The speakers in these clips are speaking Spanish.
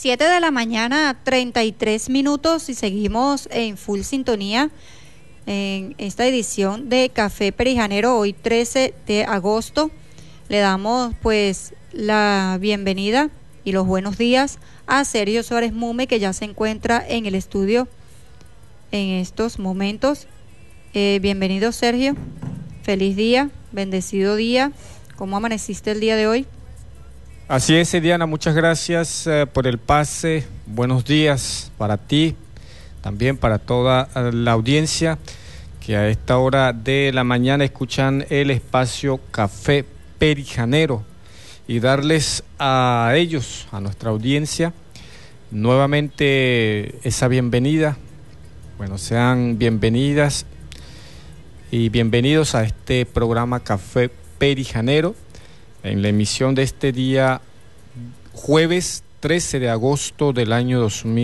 7 de la mañana, 33 minutos, y seguimos en full sintonía en esta edición de Café Perijanero, hoy 13 de agosto. Le damos pues la bienvenida y los buenos días a Sergio Suárez Mume, que ya se encuentra en el estudio en estos momentos. Bienvenido, Sergio. Feliz día, bendecido día. ¿Cómo amaneciste el día de hoy? Así es, Diana, muchas gracias por el pase. Buenos días para ti, también para toda la audiencia que a esta hora de la mañana escuchan el espacio Café Perijanero, y darles a ellos, a nuestra audiencia, nuevamente esa bienvenida. Bueno, sean bienvenidas y bienvenidos a este programa Café Perijanero, en la emisión de este día jueves 13 de agosto del año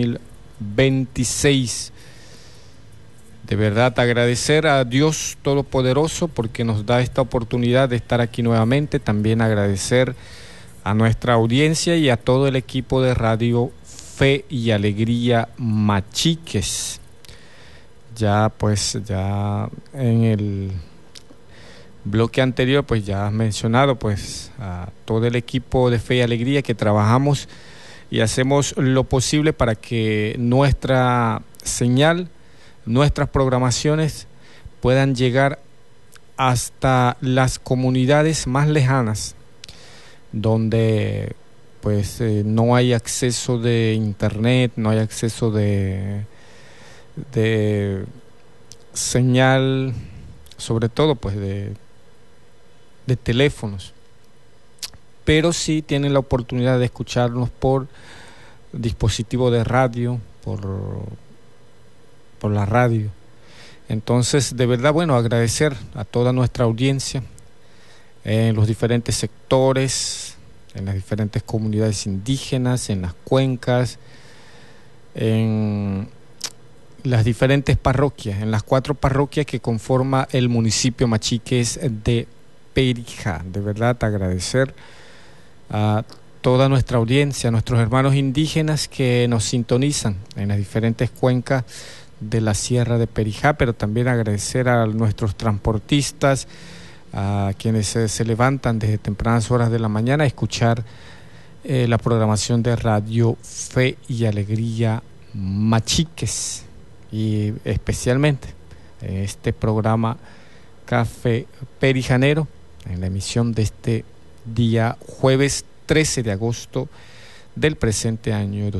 2026. De verdad, agradecer a Dios Todopoderoso porque nos da esta oportunidad de estar aquí nuevamente. También agradecer a nuestra audiencia y a todo el equipo de Radio Fe y Alegría Machiques. Ya en el bloque anterior pues ya has mencionado pues a todo el equipo de Fe y Alegría que trabajamos y hacemos lo posible para que nuestra señal, nuestras programaciones puedan llegar hasta las comunidades más lejanas, donde pues no hay acceso de internet, no hay acceso de señal, sobre todo pues de teléfonos, pero sí tienen la oportunidad de escucharnos por dispositivo de radio, por la radio. Entonces, de verdad, bueno, agradecer a toda nuestra audiencia en los diferentes sectores, en las diferentes comunidades indígenas, en las cuencas, en las diferentes parroquias, en las 4 parroquias que conforma el municipio Machiques de Perijá. De verdad, agradecer a toda nuestra audiencia, a nuestros hermanos indígenas que nos sintonizan en las diferentes cuencas de la Sierra de Perijá, pero también agradecer a nuestros transportistas, a quienes se levantan desde tempranas horas de la mañana a escuchar la programación de Radio Fe y Alegría Machiques, y especialmente este programa Café Perijanero en la emisión de este día jueves 13 de agosto del presente año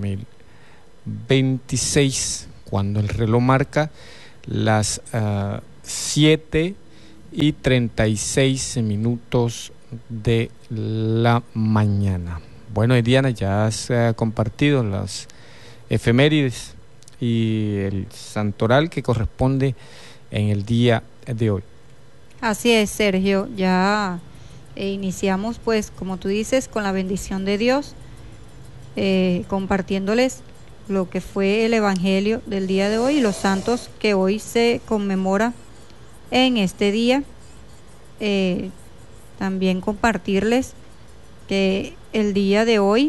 2026, cuando el reloj marca las 7:36 de la mañana. Bueno, Diana, ya has compartido las efemérides y el santoral que corresponde en el día de hoy. Así es, Sergio, ya iniciamos pues, como tú dices, con la bendición de Dios, compartiéndoles lo que fue el evangelio del día de hoy y los santos que hoy se conmemora en este día. También compartirles que el día de hoy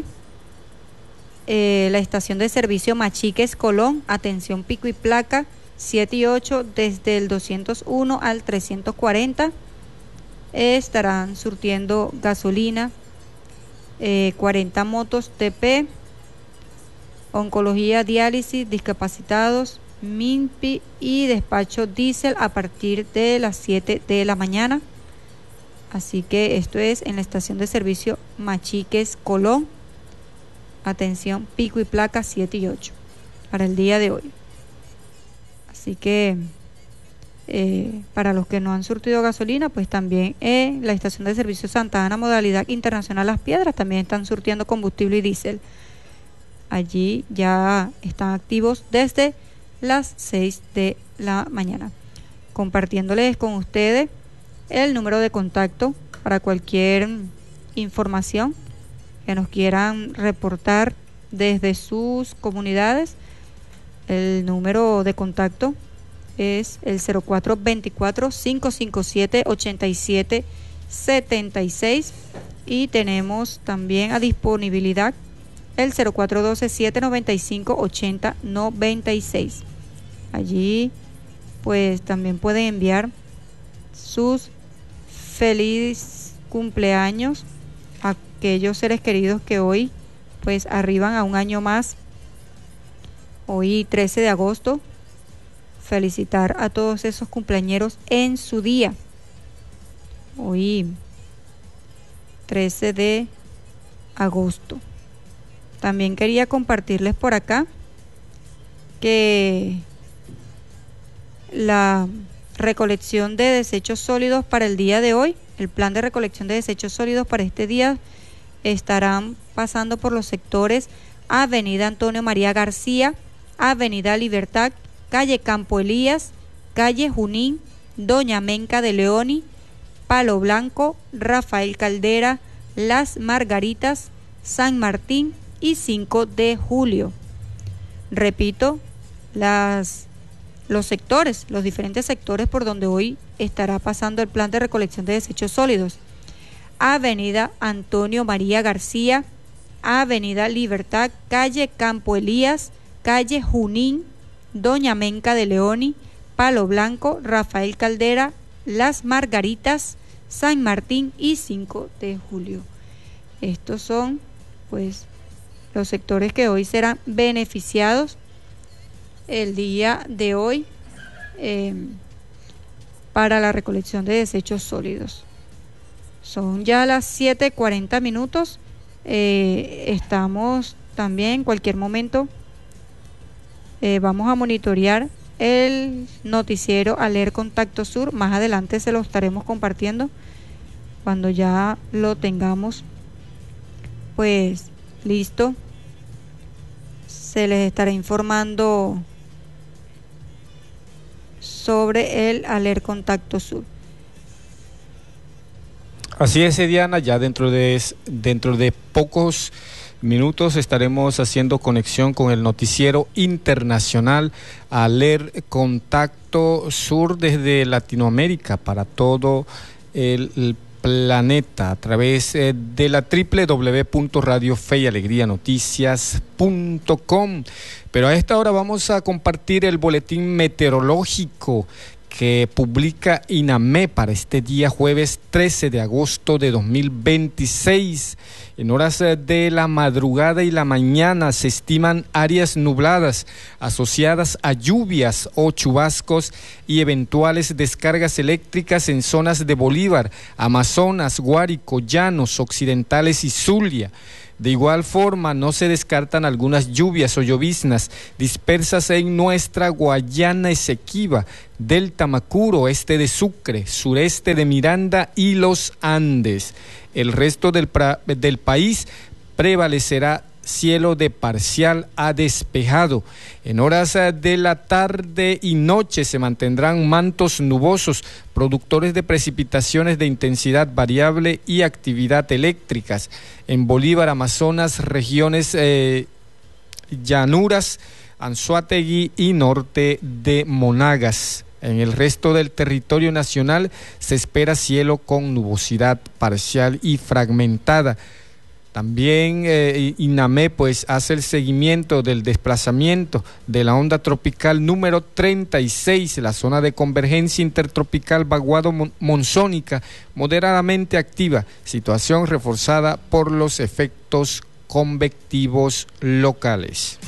la estación de servicio Machiques Colón, atención pico y placa 7 y 8 desde el 201 al 340, estarán surtiendo gasolina, 40 motos TP, oncología, diálisis, discapacitados, MINPI y despacho diésel a partir de las 7 de la mañana. Así que esto es en la estación de servicio Machiques Colón, atención pico y placa 7 y 8 para el día de hoy. Así que para los que no han surtido gasolina, pues también en la estación de servicio Santa Ana, modalidad internacional Las Piedras, también están surtiendo combustible y diésel. Allí ya están activos desde las 6 de la mañana. Compartiéndoles con ustedes el número de contacto para cualquier información que nos quieran reportar desde sus comunidades. El número de contacto es el 0424-557-8776 y tenemos también a disponibilidad el 0412-795-8096. Allí pues también pueden enviar sus feliz cumpleaños a aquellos seres queridos que hoy pues arriban a un año más. Hoy 13 de agosto, felicitar a todos esos cumpleañeros en su día. Hoy 13 de agosto. También quería compartirles por acá que la recolección de desechos sólidos para el día de hoy, el plan de recolección de desechos sólidos para este día, estarán pasando por los sectores Avenida Antonio María García, Avenida Libertad, calle Campo Elías, calle Junín, Doña Menca de Leoni, Palo Blanco, Rafael Caldera, Las Margaritas, San Martín y 5 de julio. Repito, los sectores, los diferentes sectores por donde hoy estará pasando el plan de recolección de desechos sólidos. Avenida Antonio María García, Avenida Libertad, calle Campo Elías, calle Junín, Doña Menca de Leoni, Palo Blanco, Rafael Caldera, Las Margaritas, San Martín y 5 de julio. Estos son pues los sectores que hoy serán beneficiados el día de hoy para la recolección de desechos sólidos. Son ya las 7:40 minutos. Estamos también en cualquier momento. Vamos a monitorear el noticiero Aler Contacto Sur. Más adelante se lo estaremos compartiendo cuando ya lo tengamos pues listo. Se les estará informando sobre el Aler Contacto Sur. Así es, Diana, ya dentro de pocos minutos estaremos haciendo conexión con el noticiero internacional Aler Contacto Sur desde Latinoamérica para todo el planeta a través de la www.radiofeyalegrianoticias.com. Pero a esta hora vamos a compartir el boletín meteorológico que publica INAME para este día jueves 13 de agosto de 2026. En horas de la madrugada y la mañana se estiman áreas nubladas asociadas a lluvias o chubascos y eventuales descargas eléctricas en zonas de Bolívar, Amazonas, Guárico, Llanos Occidentales y Zulia. De igual forma, no se descartan algunas lluvias o lloviznas dispersas en nuestra Guayana Esequiba, Delta Macuro, oeste de Sucre, sureste de Miranda y los Andes. El resto del país prevalecerá cielo de parcial a despejado. En horas de la tarde y noche se mantendrán mantos nubosos, productores de precipitaciones de intensidad variable y actividad eléctricas. En Bolívar, Amazonas, regiones llanuras, Anzoátegui y norte de Monagas. En el resto del territorio nacional se espera cielo con nubosidad parcial y fragmentada. También INAME pues hace el seguimiento del desplazamiento de la onda tropical número 36, la zona de convergencia intertropical vaguado-monzónica, moderadamente activa, situación reforzada por los efectos convectivos locales.